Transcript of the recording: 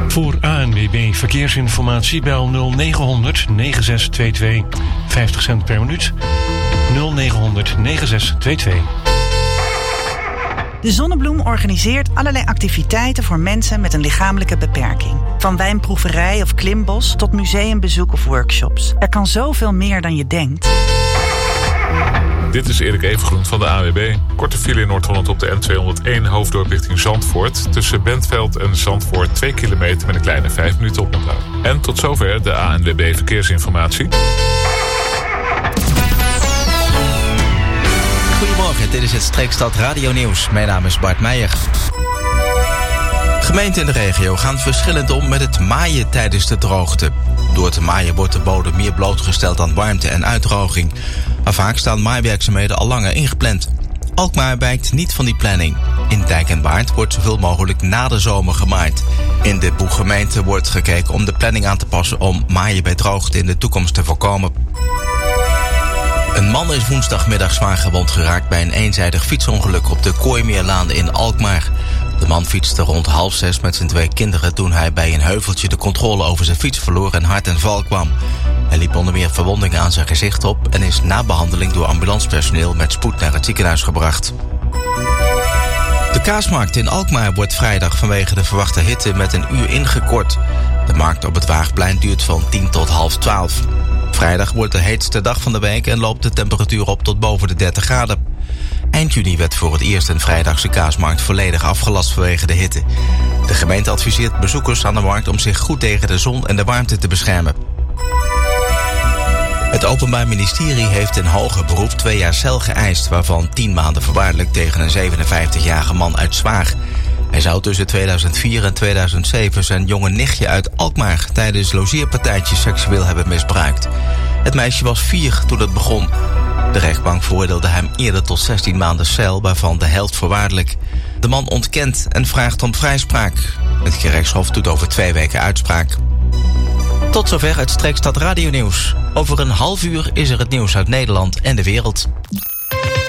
Voor ANWB Verkeersinformatie bel 0900 9622. 50 cent per minuut. 0900 9622. De Zonnebloem organiseert allerlei activiteiten voor mensen met een lichamelijke beperking. Van wijnproeverij of klimbos tot museumbezoek of workshops. Er kan zoveel meer dan je denkt. Dit is Erik Evengroen van de ANWB. Korte file in Noord-Holland op de N201 Hoofddorp richting Zandvoort. Tussen Bentveld en Zandvoort 2 kilometer met een kleine 5 minuten oponthoud. En tot zover de ANWB Verkeersinformatie. Goedemorgen, dit is het Streekstad Radio Nieuws. Mijn naam is Bart Meijer. Gemeenten in de regio gaan verschillend om met het maaien tijdens de droogte. Door te maaien wordt de bodem meer blootgesteld aan warmte en uitdroging. Maar vaak staan maaiwerkzaamheden al langer ingepland. Alkmaar wijkt niet van die planning. In Dijk en Waard wordt zoveel mogelijk na de zomer gemaaid. In de Boeggemeente wordt gekeken om de planning aan te passen om maaien bij droogte in de toekomst te voorkomen. Een man is woensdagmiddag zwaar gewond geraakt bij een eenzijdig fietsongeluk op de Kooimeerlaan in Alkmaar. De man fietste rond 5:30 met zijn 2 kinderen toen hij bij een heuveltje de controle over zijn fiets verloor en hard ten val kwam. Hij liep onder meer verwondingen aan zijn gezicht op en is na behandeling door ambulancepersoneel met spoed naar het ziekenhuis gebracht. De kaasmarkt in Alkmaar wordt vrijdag vanwege de verwachte hitte met 1 uur ingekort. De markt op het Waagplein duurt van 10 tot 11:30. Vrijdag wordt de heetste dag van de week en loopt de temperatuur op tot boven de 30 graden. Eind juni werd voor het eerst een vrijdagse kaasmarkt volledig afgelast vanwege de hitte. De gemeente adviseert bezoekers aan de markt om zich goed tegen de zon en de warmte te beschermen. Het Openbaar Ministerie heeft in hoger beroep 2 jaar cel geëist, waarvan 10 maanden voorwaardelijk tegen een 57-jarige man uit Zwaag. Hij zou tussen 2004 en 2007 zijn jonge nichtje uit Alkmaar tijdens logeerpartijtjes seksueel hebben misbruikt. Het meisje was 4 toen het begon. De rechtbank veroordeelde hem eerder tot 16 maanden cel, waarvan de helft voorwaardelijk. De man ontkent en vraagt om vrijspraak. Het gerechtshof doet over 2 weken uitspraak. Tot zover het Streekstad Radio Nieuws. Over een half uur is er het nieuws uit Nederland en de wereld.